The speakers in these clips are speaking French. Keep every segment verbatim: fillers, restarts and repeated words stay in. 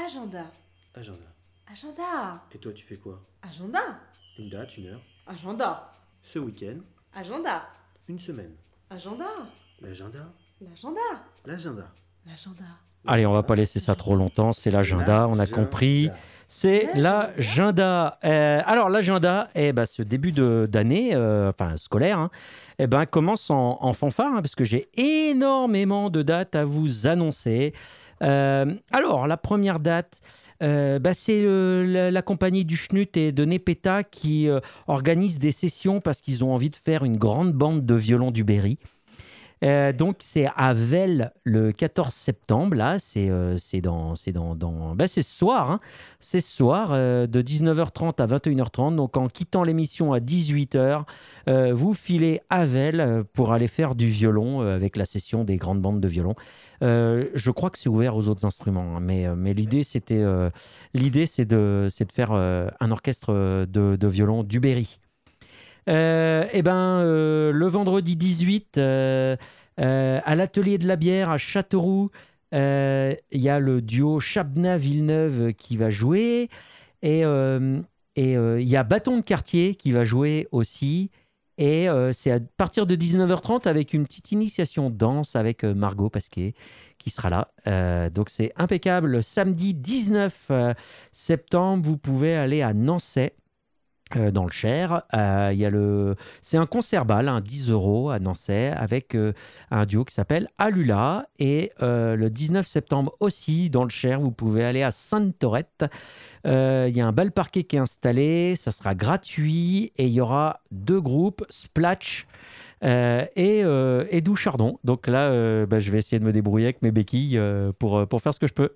Agenda. Agenda. Agenda. Et toi, tu fais quoi? Agenda. Une date, une heure? Agenda. Ce week-end? Agenda. Une semaine? Agenda. L'agenda? L'agenda. L'agenda. L'agenda. Allez, on va pas laisser ça trop longtemps. C'est l'agenda, on a compris. C'est l'agenda. Euh, alors, l'agenda, eh ben, ce début de- d'année, euh, enfin scolaire, hein, eh ben, commence en, en fanfare, hein, parce que j'ai énormément de dates à vous annoncer. Euh, alors, la première date, euh, bah, c'est le- la, la compagnie du Schnut et de Nepeta qui euh, organise des sessions parce qu'ils ont envie de faire une grande bande de violon du Berry. Euh, donc, c'est à Vels le quatorze septembre. Là, c'est euh, c'est dans, c'est dans, dans... Ben, c'est ce soir. Hein. C'est ce soir euh, de dix-neuf heures trente à vingt et une heures trente. Donc, en quittant l'émission à dix-huit heures, euh, vous filez à Vels euh, pour aller faire du violon euh, avec la session des grandes bandes de violon. Euh, je crois que c'est ouvert aux autres instruments. Hein, mais euh, mais l'idée, c'était, euh, l'idée, c'est de, c'est de faire euh, un orchestre de, de violon du Berry. Euh, eh ben, euh, le vendredi dix-huit, euh, euh, à l'atelier de la bière à Châteauroux, euh, il y a le duo Chabna-Villeneuve qui va jouer. Et euh, et, euh, il y a Bâton de Quartier qui va jouer aussi. Et euh, c'est à partir de dix-neuf heures trente avec une petite initiation danse avec euh, Margot Pasquet qui sera là. Euh, donc c'est impeccable. Le samedi dix-neuf euh, septembre, vous pouvez aller à Nançay. Euh, dans le Cher, euh, il y a le... c'est un concert bal, hein, dix euros à Nançay, avec euh, un duo qui s'appelle Alula. Et euh, le dix-neuf septembre aussi, dans le Cher, vous pouvez aller à Sainte-Torette. Euh, Il y a un bal parquet qui est installé, ça sera gratuit, et il y aura deux groupes, Splatch euh, et, euh, et Doux Chardon. Donc là, euh, bah, je vais essayer de me débrouiller avec mes béquilles euh, pour, pour faire ce que je peux.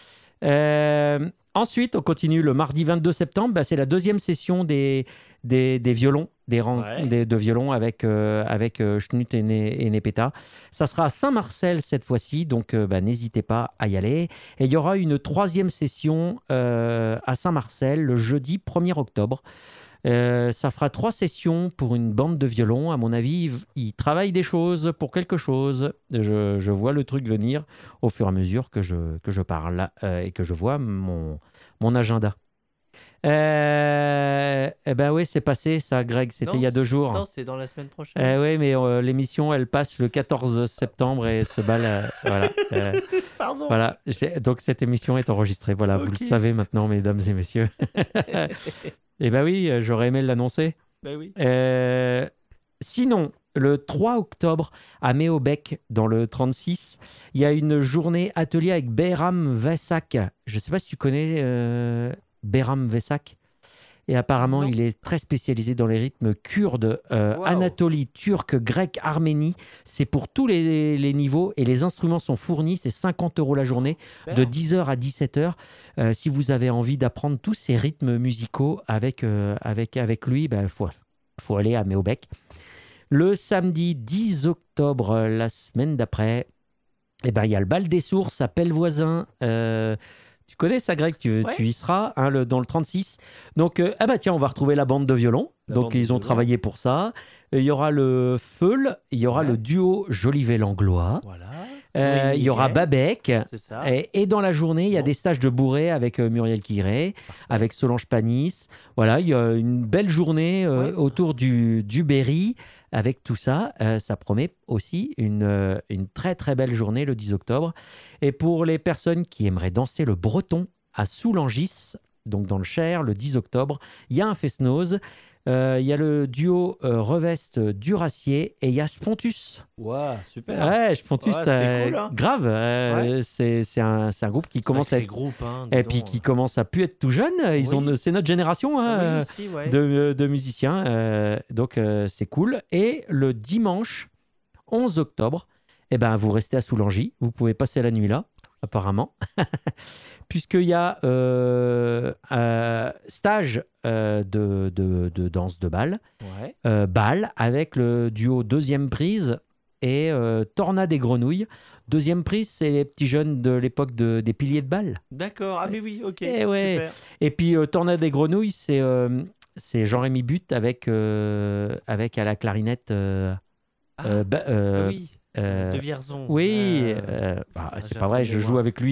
Euh, ensuite, on continue le mardi vingt-deux septembre. Bah, c'est la deuxième session des, des, des violons, des rangs Ouais. des, de violons avec, euh, avec euh, Schnut et, Ne- et Nepeta. Ça sera à Saint-Marcel cette fois-ci, donc euh, bah, n'hésitez pas à y aller. Et il y aura une troisième session euh, à Saint-Marcel le jeudi premier octobre. Euh, ça fera trois sessions pour une bande de violon. À mon avis, ils, ils travaillent des choses pour quelque chose. Je, je vois le truc venir au fur et à mesure que je, que je parle euh, et que je vois mon, mon agenda. Euh, eh ben oui, c'est passé ça, Greg. C'était Non, il y a deux c'est- jours. Non, c'est dans la semaine prochaine. Eh oui, mais euh, l'émission, elle passe le quatorze septembre et se balle. euh, voilà. Euh, Pardon. voilà. J'ai- Donc cette émission est enregistrée. Voilà, vous Ok. le savez maintenant, mesdames et messieurs. Eh ben oui, euh, j'aurais aimé l'annoncer. Ben oui. Euh, sinon, le trois octobre, à Méobec, dans le trente-six, il y a une journée atelier avec Behram Vesak. Je ne sais pas si tu connais euh, Behram Vesak. Et apparemment, Non. il est très spécialisé dans les rythmes kurdes, euh, Wow. Anatolie, turc, grec, Arménie. C'est pour tous les, les niveaux et les instruments sont fournis. C'est cinquante euros la journée, de dix heures à dix-sept heures. Euh, si vous avez envie d'apprendre tous ces rythmes musicaux avec, euh, avec, avec lui, il ben, faut, faut aller à Méobec. Le samedi dix octobre, euh, la semaine d'après, eh ben, il y a le bal des sources à Pellevoisin. Euh, tu connais ça, Greg? Tu, Ouais. tu y seras hein, le, dans le trente-six. Donc, euh, ah bah tiens, on va retrouver la bande de violon. La Donc, bande de ils ont violon. travaillé pour ça. Il y aura le Feul, il y aura Ouais. le duo Jolivet-Langlois. Voilà. Euh, Louis il y aura Miguel, Babec. C'est ça. Et, et dans la journée, il y a Bon. des stages de bourré avec euh, Muriel Quiré, avec Solange Panis. Voilà, il y a une belle journée euh, Ouais. autour du, du Berry. Avec tout ça, euh, ça promet aussi une, euh, une très très belle journée le dix octobre. Et pour les personnes qui aimeraient danser le breton à Soulangis, donc dans le Cher, le dix octobre, il y a un fest-noz. Euh, Il y a le duo euh, Reveste Duracier et il y a Spontus. Ouah, super. Ouais, Spontus, Ouais, c'est euh, cool, hein. grave. euh, c'est c'est un, c'est un groupe qui commence à Sacré être, groupe, hein, dis et puis donc. qui commence à plus être tout jeune. Ils Oui. ont, c'est notre génération hein, Ah oui, euh, aussi, ouais. de, de musiciens. euh, donc euh, c'est cool. Et le dimanche onze octobre, eh ben, vous restez à Soulangy. Vous pouvez passer la nuit là, apparemment. Puisqu'il y a euh, euh, stage euh, de, de, de danse de bal, Ouais. euh, bal avec le duo Deuxième Prise et euh, Tornade et Grenouilles. Deuxième Prise, c'est les petits jeunes de l'époque de, des piliers de bal. D'accord. Ah mais oui, ok. Eh ouais. Super. Et puis euh, Tornade et Grenouilles, c'est euh, c'est Jean-Rémy Butte avec, euh, avec à la clarinette. euh, Ah, euh, ba- euh, oui. euh, De Vierzon. oui, Euh, euh, bah, ah, c'est j'ai pas un vrai, trou de je joue mémoire. avec lui tout,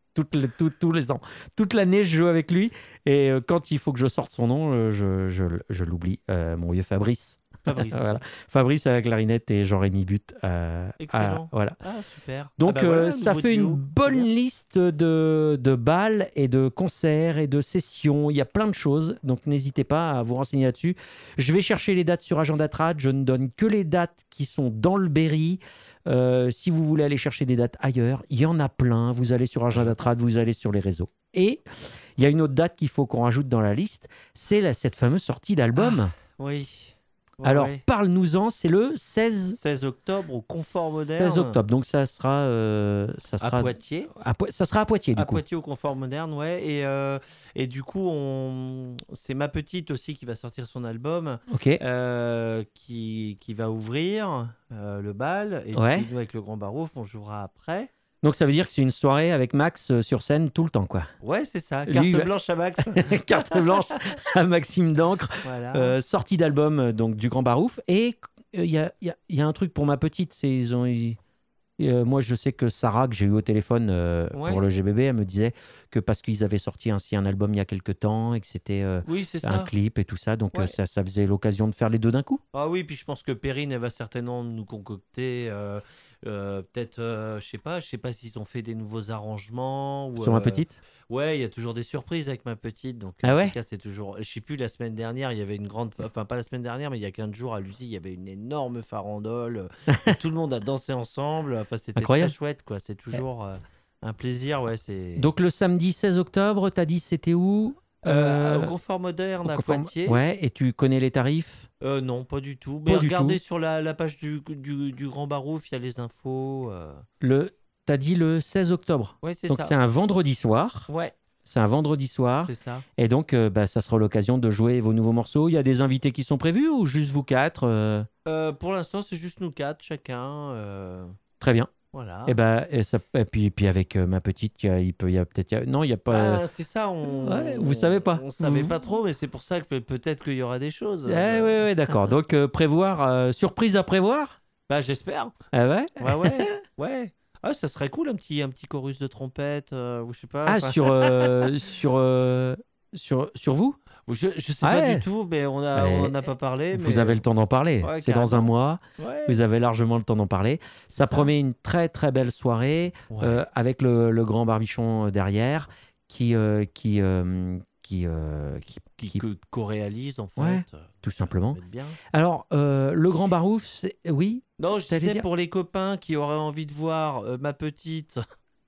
toutes les- tout- tous les ans. Toute l'année, je joue avec lui. Et euh, quand il faut que je sorte son nom, euh, je, je, je l'oublie. Euh, mon vieux Fabrice. Fabrice. Voilà. Fabrice à la clarinette et Jean-Rémy But. euh, Excellent. à- voilà. Ah, super. Donc, Ah bah voilà, euh, ça nouveau fait duo. une bonne Très bien. liste de, de balles et de concerts et de sessions. Il y a plein de choses. Donc, n'hésitez pas à vous renseigner là-dessus. Je vais chercher les dates sur Agenda Trad. Je ne donne que les dates qui sont dans le Berry. Euh, si vous voulez aller chercher des dates ailleurs, il y en a plein. Vous allez sur Agenda Trad, vous allez sur les réseaux. Et il y a une autre date qu'il faut qu'on rajoute dans la liste. C'est la- cette fameuse sortie d'album. Oui. Ouais, Alors, ouais. parle-nous-en. C'est le seize, seize octobre au Confort Moderne. seize octobre. Donc, ça sera, euh, ça À sera Poitiers. à Po- ça sera à Poitiers, du À coup. Poitiers au Confort Moderne, ouais. Et, euh, et du coup, on... c'est ma petite aussi qui va sortir son album, Ok. euh, qui, qui va ouvrir euh, le bal. Et Ouais. puis nous, avec le Grand Barouf, on jouera après. Donc ça veut dire que c'est une soirée avec Max euh, sur scène tout le temps, quoi. Ouais, c'est ça. Lui, Carte il va- blanche à Max. Carte blanche à Maxime d'Ancre. Voilà. Euh, sortie d'album euh, donc du Grand Barouf. Et il y, a, y a- y a un truc pour ma petite, c'est ils ont. ils- euh, moi, je sais que Sarah, que j'ai eu au téléphone euh, Ouais. pour le G B B, elle me disait que parce qu'ils avaient sorti ainsi un album il y a quelques temps et que c'était euh, Oui, c'est un ça. clip et tout ça, donc Ouais. euh, ça, ça faisait l'occasion de faire les deux d'un coup. Ah oui, puis je pense que Perrine, elle va certainement nous concocter, euh, euh, peut-être, euh, je sais pas, je sais pas s'ils ont fait des nouveaux arrangements. Ou, Sur ma euh, petite. Ouais, il y a toujours des surprises avec ma petite. Donc, Ah en ouais tout cas, c'est toujours. Je sais plus, la semaine dernière, il y avait une grande. Enfin, pas la semaine dernière, mais il y a quinze jours à Lucie, il y avait une énorme farandole. Et tout le monde a dansé ensemble. Enfin, c'était Incroyable. très chouette, quoi. C'est toujours euh, un plaisir, ouais. C'est. Donc le samedi seize octobre, t'as dit c'était où Euh, Euh, au Confort Moderne au à Confort- Poitiers. Ouais, et tu connais les tarifs? Euh, non, pas du tout. Mais Pas du regardez tout. sur la, la page du, du, du Grand Barouf, il y a les infos. euh. Le, t'as dit le seize octobre. Ouais, c'est Donc ça. c'est un vendredi soir. Ouais, C'est un vendredi soir. c'est ça. Et donc, euh, bah, ça sera l'occasion de jouer vos nouveaux morceaux. Il y a des invités qui sont prévus ou juste vous quatre euh, Euh, pour l'instant, c'est juste nous quatre, chacun. euh, Très bien. Voilà. Et, bah, et, ça, et, puis, et puis avec euh, ma petite, il y a, il peut, il y a peut-être. il y a- Non, il n'y a pas. Ah, c'est ça, on. Ouais, vous savez pas. On savait Vous- pas trop, mais c'est pour ça que peut- peut-être qu'il y aura des choses. Eh, Euh, ouais, ouais, d'accord. Donc, euh, prévoir, euh, surprise à prévoir. Bah, j'espère. Ah ouais. Ouais, ouais, ouais. Ah, ça serait cool, un petit, un petit chorus de trompette, euh, ou je sais pas. Ah, enfin, sur, euh, sur, euh, sur, sur vous Je, je sais Ah pas ouais. du tout, mais on a, Mais on en a pas parlé. Vous mais- avez le temps d'en parler. Ouais, C'est dans un carrément. mois. Ouais. Vous avez largement le temps d'en parler. Ça, ça. promet une très très belle soirée Ouais. euh, avec le, le grand barbichon euh, derrière qui, euh, qui, euh, qui, euh, qui, qui, qui- que- co-réalise en fait. Ouais, euh, tout ça simplement. va être bien. Alors, euh, le grand barouf, c'est- oui, Non, je T'allais disais dire pour les copains qui auraient envie de voir euh, ma petite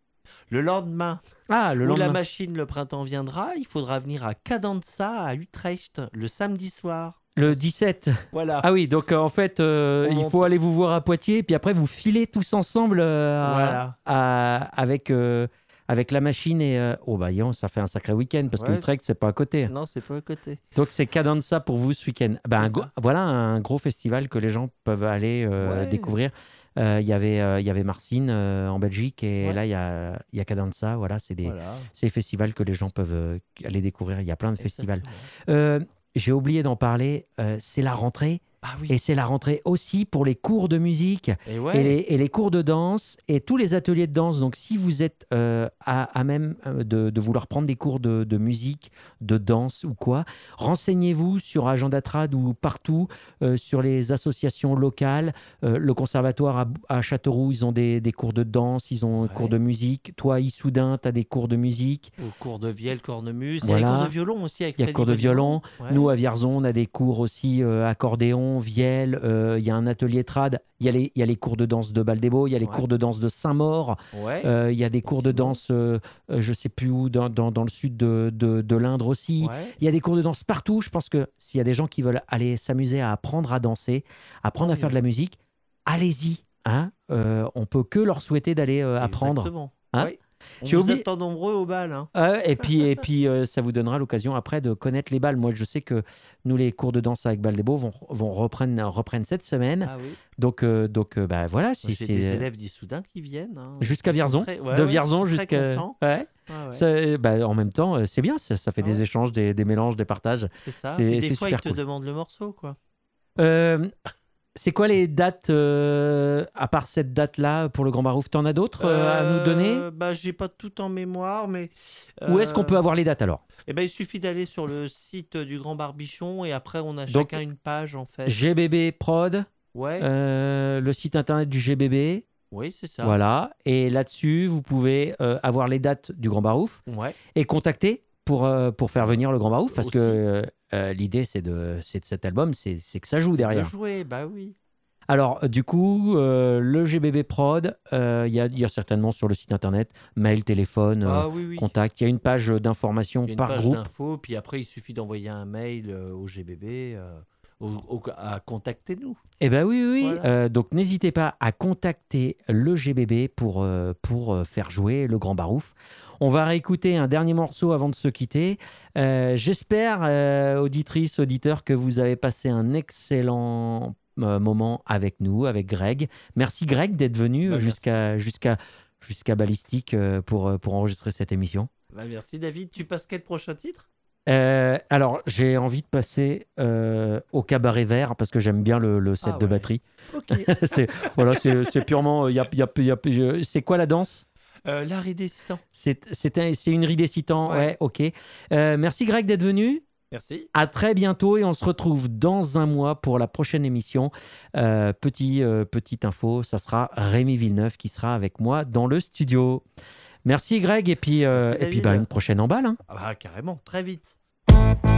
le lendemain, ah, le où lendemain. la machine le printemps viendra, il faudra venir à Cadenza à Utrecht le samedi soir. Le dix-sept. Voilà. Ah oui, donc euh, en fait, euh, On il monte. faut aller vous voir à Poitiers, puis après vous filez tous ensemble euh, à- Voilà. à- avec, euh, avec la machine. Et, euh, oh bah, yon, ça fait un sacré week-end parce que Ouais. Utrecht, c'est pas à côté. Non, c'est pas à côté. Donc c'est Cadenza pour vous ce week-end. Ben, C'est un go- ça. voilà un gros festival que les gens peuvent aller euh, Ouais. découvrir. Euh, Il y avait, euh, il y avait Marcine euh, en Belgique et Ouais. là il y a, il y a Cadenza. Voilà, c'est des, Voilà. c'est des festivals que les gens peuvent euh, aller découvrir. Il y a plein de festivals. Exactement. Euh, J'ai oublié d'en parler. euh, c'est la rentrée Ah oui. et c'est la rentrée aussi pour les cours de musique Et ouais. et, les, et les cours de danse et tous les ateliers de danse. Donc, si vous êtes euh, à, à même euh, de, de vouloir prendre des cours de, de musique, de danse ou quoi, renseignez-vous sur Agenda Trad ou partout euh, sur les associations locales. Euh, le conservatoire à, à Châteauroux, ils ont des, des cours de danse, ils ont des Ouais. cours de musique. Toi, à Issoudun, tu as des cours de musique. Au cours de vielle, cornemuse. Il y Voilà. a les cours de violon aussi avec Il y a Freddy cours de Bonimont. violon. Ouais. Nous, à Vierzon, on a des cours aussi euh, accordéon, vielle. euh, Il y a un atelier trad. Il y a les, il y a les cours de danse de Baldebo. Il y a les Ouais. cours de danse de Saint-Maur. Ouais. Euh, Il y a des cours de Sinon. danse, euh, euh, je sais plus où, dans, dans, dans le sud de, de, de l'Indre aussi. Ouais. Il y a des cours de danse partout. Je pense que s'il y a des gens qui veulent aller s'amuser à apprendre à danser, apprendre Ah à oui. faire de la musique, allez-y. Hein euh, on peut que leur souhaiter d'aller euh, apprendre. Exactement. Hein. Ouais. On J'ai vous oublié- attend nombreux au bal. Hein. Euh, et puis, et puis euh, ça vous donnera l'occasion après de connaître les balles. Moi, je sais que nous, les cours de danse avec Baldebo vont, vont reprendre, reprennent cette semaine. Ah oui. Donc, euh, donc euh, bah, voilà. Si Moi, J'ai c'est des euh, élèves d'Issoudun qui viennent. hein. jusqu'à Ils sont Vierzon, très- ouais, de ouais, Vierzon ils sont très jusqu'à. contents. Ouais. Ouais, ouais. Ça, bah, en même temps, euh, c'est bien. Ça, ça fait Ah des ouais. échanges, des, des mélanges, des partages. C'est ça. c'est- Et des c'est fois, ils super te cool. demandent le morceau, quoi. Euh, C'est quoi les dates, euh, à part cette date-là, pour le Grand Barouf? T'en as d'autres euh, à nous donner? Euh, bah, j'ai pas tout en mémoire, mais. Où est-ce qu'on peut avoir les dates alors? Eh ben, il suffit d'aller sur le site du Grand Barbichon et après, on a Donc, chacun une page en fait. G B B Prod, Ouais, euh, le site internet du G B B, oui, c'est ça. voilà. Et là-dessus, vous pouvez euh, avoir les dates du Grand Barouf Ouais, et contacter pour, euh, pour faire venir le Grand Barouf, parce Aussi. que euh, euh, l'idée c'est de, c'est de cet album, c'est c'est que ça joue c'est de derrière. jouer, bah oui. Alors, euh, du coup, euh, le G B B Prod, euh, il y, a, il y a certainement sur le site internet, mail, téléphone, euh, Ah oui, oui. contact. Il y a une page d'information Il y a une par page groupe. d'infos, puis après, il suffit d'envoyer un mail euh, au G B B euh, au- au- à contacter nous. Eh bien oui, oui, oui. Voilà. Euh, donc n'hésitez pas à contacter le G B B pour, euh, pour euh, faire jouer le Grand Barouf. On va réécouter un dernier morceau avant de se quitter. Euh, J'espère, euh, auditrices, auditeurs, que vous avez passé un excellent euh, moment avec nous, avec Greg. Merci Greg d'être venu Bah, merci. jusqu'à jusqu'à jusqu'à Ballistique euh, pour, euh, pour enregistrer cette émission. Bah, merci David. Tu passes quel prochain titre? Euh, alors, j'ai envie de passer euh, au Cabaret Vert parce que j'aime bien le, le set Ah de ouais. batterie. Ok. c'est voilà, c'est c'est purement. Il y a, y a- y a- y a- c'est quoi la danse? Euh, L'art et décitant. C'est c'est un- c'est une ride excitant. Ouais, Ouais. ok. Euh, merci Greg d'être venu. Merci. À très bientôt et on se retrouve dans un mois pour la prochaine émission. Euh, petit, euh, petite info, ça sera Rémi Villeneuve qui sera avec moi dans le studio. Merci Greg et puis, euh, Merci, et puis David. bah, une prochaine emballe. Hein. Ah bah, carrément, très vite.